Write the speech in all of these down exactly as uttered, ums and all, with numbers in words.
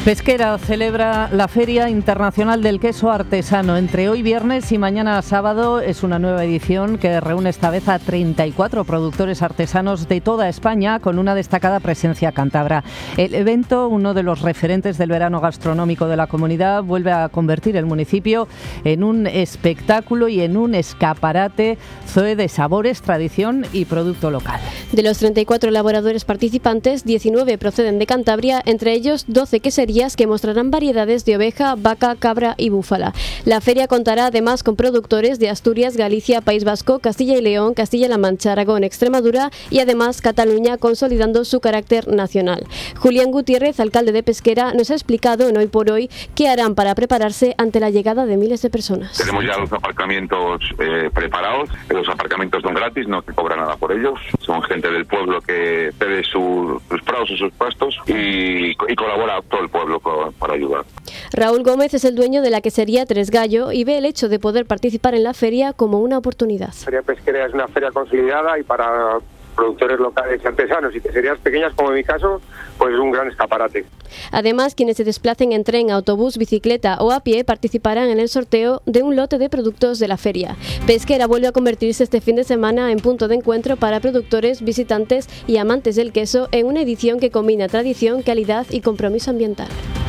Pesquera celebra la Feria Internacional del Queso Artesano. Entre hoy viernes y mañana sábado es una nueva edición que reúne esta vez a treinta y cuatro productores artesanos de toda España con una destacada presencia cántabra. El evento, uno de los referentes del verano gastronómico de la comunidad, vuelve a convertir el municipio en un espectáculo y en un escaparate zoe de sabores, tradición y producto local. De los treinta y cuatro elaboradores participantes, diecinueve proceden de Cantabria, entre ellos doce queserías que mostrarán variedades de oveja, vaca, cabra y búfala. La feria contará además con productores de Asturias, Galicia, País Vasco, Castilla y León, Castilla-La Mancha, Aragón, Extremadura y además Cataluña, consolidando su carácter nacional. Julián Gutiérrez, alcalde de Pesquera, nos ha explicado en Hoy por Hoy qué harán para prepararse ante la llegada de miles de personas. Tenemos ya los aparcamientos eh, preparados. Los aparcamientos son gratis, no se cobra nada por ellos. Son gente del pueblo que cede su, sus prados y sus pastos y, y colabora todo el pueblo para ayudar. Raúl Gómez es el dueño de la quesería Tres Gallo y ve el hecho de poder participar en la feria como una oportunidad. La Feria Pesquera es una feria consolidada y para productores locales y artesanos y queserías pequeñas, como en mi caso, pues es un gran escaparate. Además, quienes se desplacen en tren, autobús, bicicleta o a pie participarán en el sorteo de un lote de productos de la feria. Pesquera vuelve a convertirse este fin de semana en punto de encuentro para productores, visitantes y amantes del queso en una edición que combina tradición, calidad y compromiso ambiental.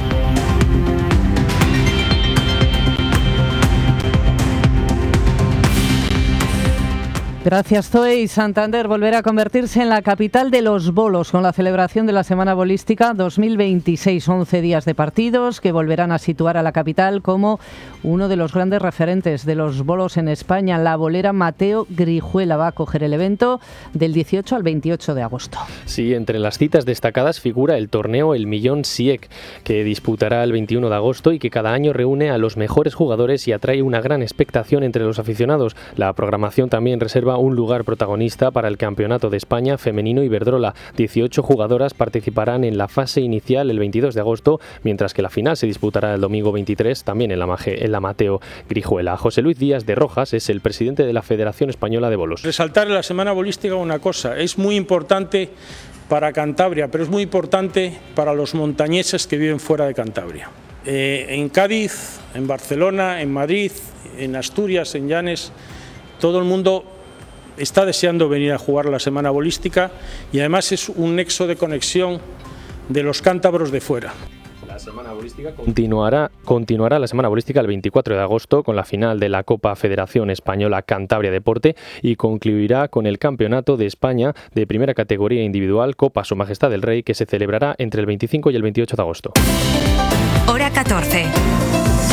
Gracias, Zoe. Y Santander volverá a convertirse en la capital de los bolos con la celebración de la Semana Bolística dos mil veintiséis. once días de partidos que volverán a situar a la capital como uno de los grandes referentes de los bolos en España. La bolera Mateo Grijuela va a acoger el evento del dieciocho al veintiocho de agosto. Sí, entre las citas destacadas figura el torneo El Millón Siec, que disputará el veintiuno de agosto y que cada año reúne a los mejores jugadores y atrae una gran expectación entre los aficionados. La programación también reserva un lugar protagonista para el Campeonato de España Femenino Iberdrola. dieciocho jugadoras participarán en la fase inicial el veintidós de agosto, mientras que la final se disputará el domingo veintitrés, también en la, Maje, en la Mateo Grijuela. José Luis Díaz de Rojas es el presidente de la Federación Española de Bolos. Resaltar en la Semana Bolística una cosa, es muy importante para Cantabria, pero es muy importante para los montañeses que viven fuera de Cantabria. Eh, en Cádiz, en Barcelona, en Madrid, en Asturias, en Llanes, todo el mundo está deseando venir a jugar la Semana Bolística y además es un nexo de conexión de los cántabros de fuera. La Semana Bolística continuará, continuará la Semana Bolística el veinticuatro de agosto con la final de la Copa Federación Española Cantabria Deporte y concluirá con el Campeonato de España de primera categoría individual Copa Su Majestad el Rey, que se celebrará entre el veinticinco y el veintiocho de agosto. Hora catorce.